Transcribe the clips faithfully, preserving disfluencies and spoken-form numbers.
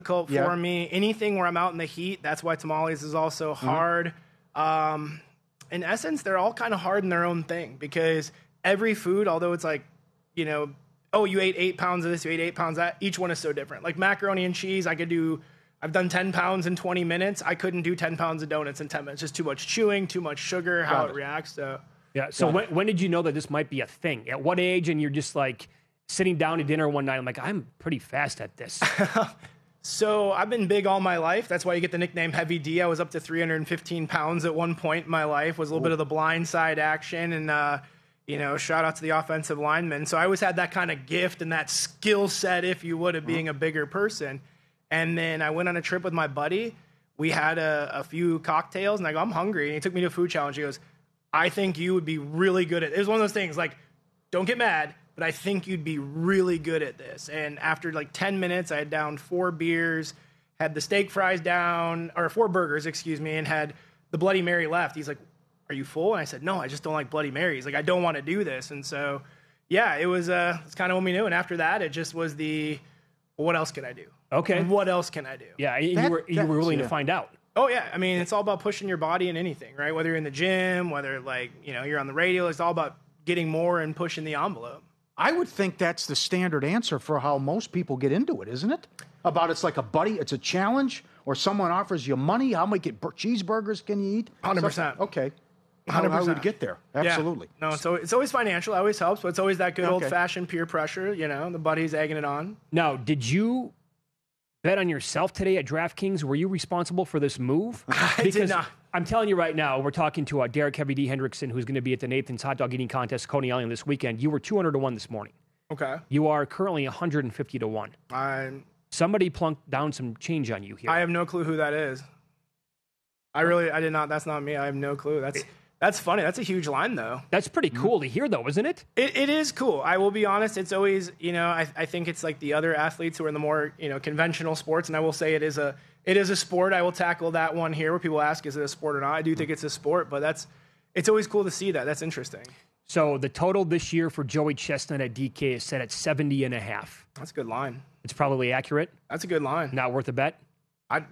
difficult for Yeah. me. Anything where I'm out in the heat, that's why tamales is also hard. Mm-hmm. Um, in essence, they're all kind of hard in their own thing because every food, although it's like, you know, oh, you ate eight pounds of this, you ate eight pounds of that, each one is so different. Like macaroni and cheese, I could do, I've done ten pounds in twenty minutes. I couldn't do ten pounds of donuts in ten minutes. Just too much chewing, too much sugar, how Got it. it. reacts. So, Yeah. So when, when did you know that this might be a thing? At what age? And you're just like sitting down to dinner one night. I'm like, I'm pretty fast at this. So I've been big all my life. That's why you get the nickname Heavy D. I was up to three hundred fifteen pounds at one point in my life. Was a little Ooh. bit of the blind side action, and uh, you know, shout out to the offensive linemen. So I always had that kind of gift and that skill set, if you would, of being a bigger person. And then I went on a trip with my buddy. We had a, a few cocktails, and I go, I'm hungry. And he took me to a food challenge. He goes, I think you would be really good at it. It was one of those things like, don't get mad, but I think you'd be really good at this. And after like ten minutes, I had down four beers, had the steak fries down, or four burgers, excuse me, and had the Bloody Mary left. He's like, are you full? And I said, no, I just don't like Bloody Marys. Like, I don't want to do this. And so, yeah, it was, uh, it's kind of when we knew. And after that, it just was the, well, what else can I do? Okay. What else can I do? Yeah, you That- were you that- were willing yeah. to find out. Oh, yeah. I mean, it's all about pushing your body in anything, right? Whether you're in the gym, whether, like, you know, you're on the radio, it's all about getting more and pushing the envelope. I would think that's the standard answer for how most people get into it, isn't it? About it's like a buddy, it's a challenge, or someone offers you money. How many get bur- cheeseburgers can you eat? one hundred percent. So- okay. How, one hundred how percent. would get there? Absolutely. Yeah. No, so it's always financial. It always helps, but it's always that good Okay. old-fashioned peer pressure, you know, the buddies egging it on. Now, did you bet on yourself today at DraftKings? Were you responsible for this move? I did not. I'm telling you right now, we're talking to uh, Derek Heavy D. Hendrickson, who's going to be at the Nathan's Hot Dog Eating Contest, Coney Island, this weekend. You were two hundred to one this morning. Okay. You are currently one hundred fifty to one. I'm, Somebody plunked down some change on you here. I have no clue who that is. I really, I did not, that's not me. I have no clue. That's that's funny. That's a huge line, though. That's pretty cool to hear, though, isn't it? It, it is cool. I will be honest. It's always, you know, I, I think it's like the other athletes who are in the more, you know, conventional sports. And I will say it is a, it is a sport. I will tackle that one here where people ask, is it a sport or not? I do think it's a sport, but that's, it's always cool to see that. That's interesting. So the total this year for Joey Chestnut at D K is set at seventy and a half. That's a good line. It's probably accurate. That's a good line. Not worth a bet. I,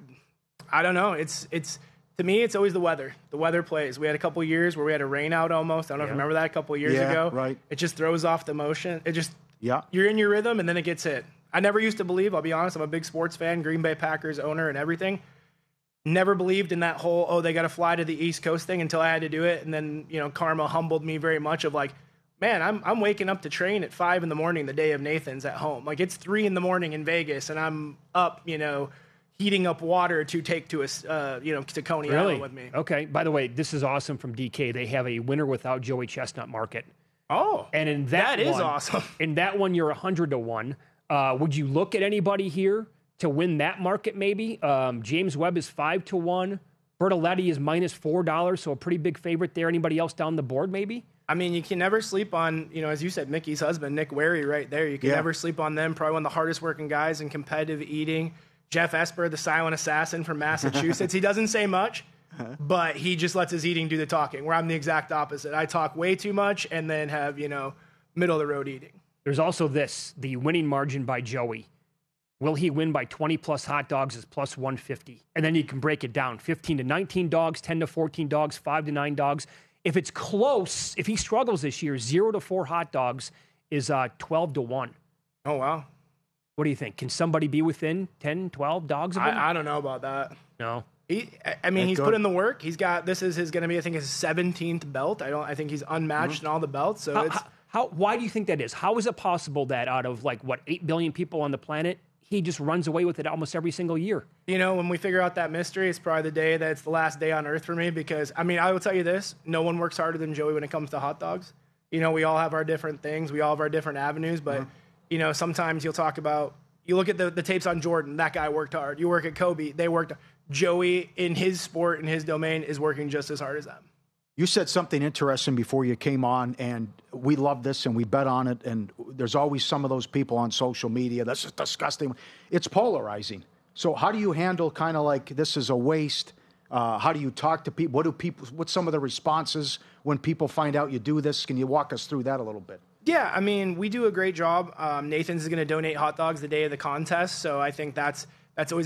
I don't know. It's, it's, to me, it's always the weather. The weather plays. We had a couple years where we had a rain out almost. I don't know if Yeah. you remember that a couple years Yeah, ago. right. It just throws off the motion. It just, Yeah. you're in your rhythm and then it gets hit. I never used to believe, I'll be honest, I'm a big sports fan, Green Bay Packers owner and everything. Never believed in that whole, oh, they got to fly to the East Coast thing until I had to do it. And then, you know, karma humbled me very much of like, man, I'm I'm waking up to train at five in the morning the day of Nathan's at home. Like it's three in the morning in Vegas and I'm up, you know, heating up water to take to us, uh, you know, to Coney Really? Island with me. Okay. By the way, this is awesome from D K. They have a winner without Joey Chestnut market. Oh, And in that, that is one, awesome. In that one, you're one hundred to one. Uh, would you look at anybody here to win that market maybe? Um, James Webb is five to one. Bertoletti is minus four dollars, so a pretty big favorite there. Anybody else down the board maybe? I mean, you can never sleep on, you know, as you said, Mickey's husband, Nick Wary, right there. You can Yeah. never sleep on them. Probably one of the hardest working guys in competitive eating. Jeff Esper, the silent assassin from Massachusetts. He doesn't say much, but he just lets his eating do the talking, where I'm the exact opposite. I talk way too much and then have, you know, middle of the road eating. There's also this, the winning margin by Joey. Will he win by twenty plus hot dogs is plus one fifty. And then you can break it down. fifteen to nineteen dogs, ten to fourteen dogs, five to nine dogs. If it's close, if he struggles this year, zero to four hot dogs is uh, twelve to one. Oh, wow. What do you think? Can somebody be within ten, twelve dogs of him? I, I don't know about that. no. He, I- I mean, That he's good. put in the work. He's got, this is his going to be, I think, his seventeenth belt. I don't, I think he's unmatched in all the belts. So How, it's, how, how, why do you think that is? How is it possible that out of like, what, eight billion people on the planet, he just runs away with it almost every single year? you know, when we figure out that mystery, it's probably the day that it's the last day on earth for me because, I mean, I will tell you this, no one works harder than Joey when it comes to hot dogs. You know, we all have our different things. We all have our different avenues, but, you know, sometimes you'll talk about, you look at the, the tapes on Jordan, that guy worked hard. You work at Kobe, they worked. Joey, in his sport, in his domain, is working just as hard as them. You said something interesting before you came on, and we love this and we bet on it. And there's always some of those people on social media. That's just disgusting. It's polarizing. So how do you handle kind of like this is a waste? Uh, how do you talk to people? What do people? What's some of the responses when people find out you do this? Can you walk us through that a little bit? Yeah, I mean, we do a great job. Um, Nathan's is going to donate hot dogs the day of the contest, so I think that's that's always